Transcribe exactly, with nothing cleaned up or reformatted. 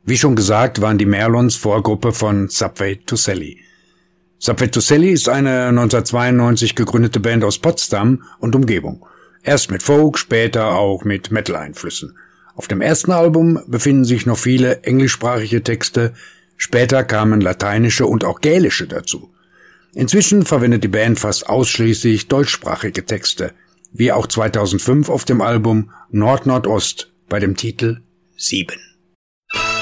Wie schon gesagt, waren die Merlons Vorgruppe von Subway to Sally. Subway to Sally ist eine neunzehnhundertzweiundneunzig gegründete Band aus Potsdam und Umgebung. Erst mit Folk, später auch mit Metal-Einflüssen. Auf dem ersten Album befinden sich noch viele englischsprachige Texte, später kamen lateinische und auch gälische dazu. Inzwischen verwendet die Band fast ausschließlich deutschsprachige Texte, wie auch zweitausendfünf auf dem Album Nord-Nordost bei dem Titel sieben.